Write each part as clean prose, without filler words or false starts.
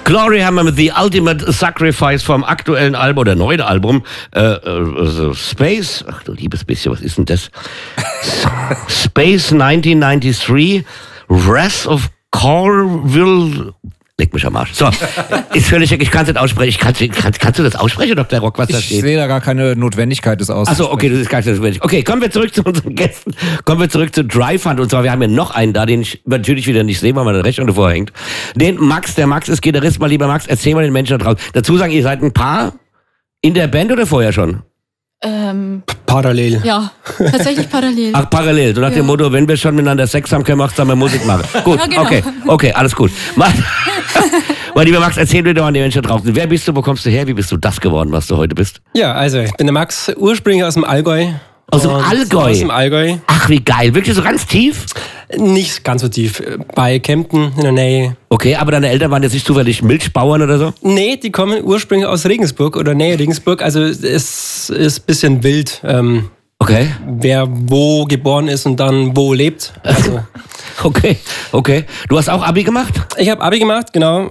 Glory haben wir mit The Ultimate Sacrifice vom aktuellen Album oder neuen Album Space. Ach du liebes bisschen, was ist denn das? Space 1993 Wrath of Corville. Leck mich am Arsch. So, ist völlig weg, ich kann es nicht aussprechen. Kannst du das aussprechen, Dr. Rock, was da steht? Ich sehe da gar keine Notwendigkeit, das auszusprechen. Achso, okay, das ist gar nicht notwendig. Okay, kommen wir zurück zu unseren Gästen. Kommen wir zurück zu Dry Fund. Und zwar, wir haben hier noch einen da, den ich natürlich wieder nicht sehe, weil meine Rechnung davor hängt. Den Max, der Max ist Gitarrist. Mal lieber Max, erzähl mal den Menschen da draußen. Dazu sagen, ihr seid ein Paar in der Band oder vorher schon? Parallel. Ja, tatsächlich parallel. Ach, parallel. So nach dem Motto, wenn wir schon miteinander Sex haben, können wir auch zusammen Musik machen. Gut, ja, genau. Okay, alles gut. Mal lieber Max, erzähl mir doch an die Menschen da draußen. Wer bist du, wo kommst du her, wie bist du das geworden, was du heute bist? Ja, also ich bin der Max, ursprünglich aus dem Allgäu. Aus dem Allgäu? Aus dem Allgäu. Ach, wie geil. Wirklich so ganz tief? Nicht ganz so tief. Bei Kempten in der Nähe. Okay, aber deine Eltern waren jetzt nicht zufällig Milchbauern oder so? Nee, die kommen ursprünglich aus Regensburg oder Nähe Regensburg. Also es ist ein bisschen wild, okay. Wer wo geboren ist und dann wo lebt. Also. Okay. Du hast auch Abi gemacht? Ich habe Abi gemacht, genau.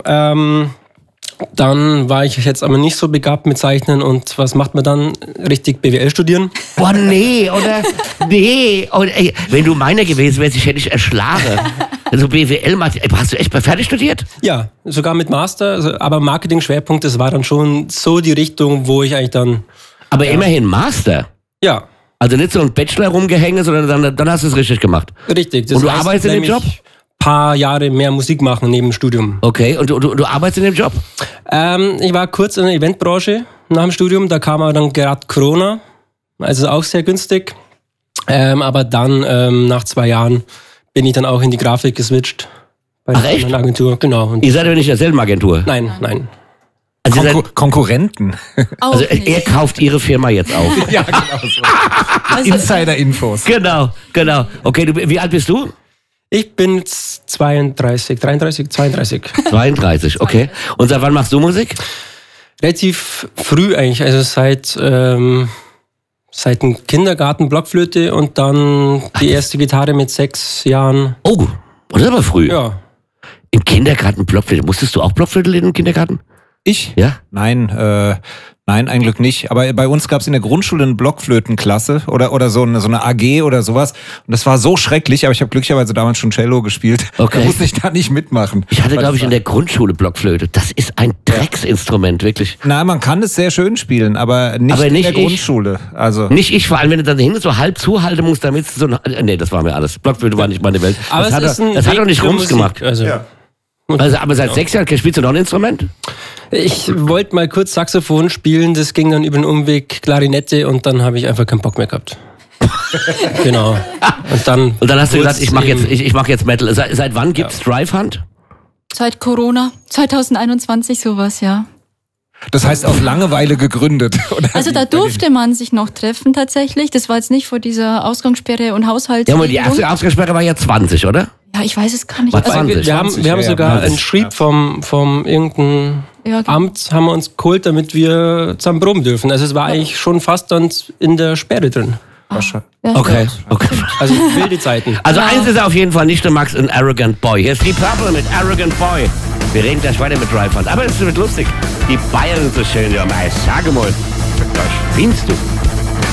Dann war ich jetzt aber nicht so begabt mit Zeichnen und was macht man dann? Richtig BWL studieren? Boah, nee, oder? Nee. Und, ey, wenn du meiner gewesen wärst, ich hätte dich erschlagen. Also BWL, hast du echt fertig studiert? Ja, sogar mit Master, also, aber Marketing-Schwerpunkt, das war dann schon so die Richtung, wo ich eigentlich dann... Aber immerhin Master? Ja. Also nicht so ein Bachelor rumgehängt, sondern dann hast du es richtig gemacht? Richtig. Das und du arbeitest in dem Job? Paar Jahre mehr Musik machen neben dem Studium. Okay, und du arbeitest in dem Job? Ich war kurz in der Eventbranche nach dem Studium, da kam aber dann gerade Corona, also auch sehr günstig. Aber dann nach 2 Jahren bin ich dann auch in die Grafik geswitcht. Bei der Agentur, genau. Und ihr seid aber nicht in derselben Agentur? Nein. Also Konkurrenten. Also er kauft ihre Firma jetzt auf. Ja, genau so. Insider-Infos. Genau. Okay, wie alt bist du? Ich bin jetzt 32. 32, okay. Und seit wann machst du Musik? Relativ früh eigentlich, also seit dem Kindergarten Blockflöte und dann die erste Gitarre mit 6 Jahren. Oh, das ist aber früh. Ja. Im Kindergarten Blockflöte. Musstest du auch Blockflöte lernen im Kindergarten? Ich? Ja? Nein, ein Glück nicht. Aber bei uns gab es in der Grundschule eine Blockflötenklasse oder so eine AG oder sowas. Und das war so schrecklich, aber ich habe glücklicherweise damals schon Cello gespielt. Okay. Da musste ich da nicht mitmachen. Ich hatte, glaube ich, in der Grundschule Blockflöte. Das ist ein Drecksinstrument, wirklich. Na, man kann es sehr schön spielen, aber nicht in der Grundschule. Also nicht ich, vor allem, wenn du dann hinten so halb zuhalten musst, damit so nee, das war mir alles. Blockflöte war nicht meine Welt. Aber das hat doch nicht Rums gemacht. Also. ja. Also, aber seit 6 Jahren spielst du noch ein Instrument? Ich wollte mal kurz Saxophon spielen, das ging dann über den Umweg Klarinette und dann habe ich einfach keinen Bock mehr gehabt. Genau. Und dann hast du gesagt, ich mach jetzt Metal. Seit wann gibt's Dry Fund? Seit Corona, 2021 sowas, ja. Das heißt auf Langeweile gegründet. Oder? Also da durfte man sich noch treffen tatsächlich. Das war jetzt nicht vor dieser Ausgangssperre und Haushalt. Ja, aber die erste Ausgangssperre war ja 20, oder? Ja, ich weiß es gar nicht. War 20. Wir haben sogar einen Schrieb vom irgendeinem Amt haben wir uns geholt, damit wir zusammen proben dürfen. Also es war eigentlich schon fast dann in der Sperre drin. Okay. Also wilde Zeiten. Also eins ist auf jeden Fall nicht der Max, ein Arrogant Boy. Hier ist Deep Purple mit Arrogant Boy. Wir reden gleich weiter mit Dry Fund. Aber es wird lustig. Die Bayern sind so schön, ja, sag mal. Da spinnst du.